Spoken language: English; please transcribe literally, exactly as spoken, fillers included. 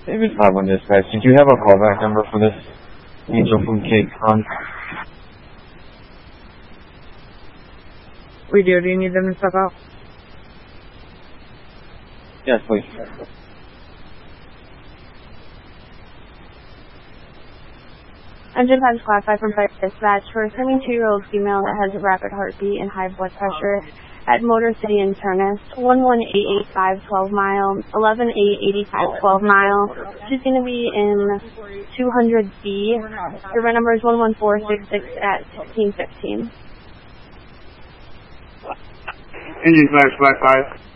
David five on dispatch. Did you have a callback number for this angel from Cape Con? We do. Do you need them to step out? Yes, please. Engine five Squad five from Fire Dispatch for a seventy-two-year-old female that has a rapid heartbeat and high blood pressure at Motor City Internus, one one eight eight five twelve mile, eleven eight eighty-five twelve mile. She's going to be in two hundred B. Her rent number is one one four six six at sixteen fifteen. Engine five Squad five.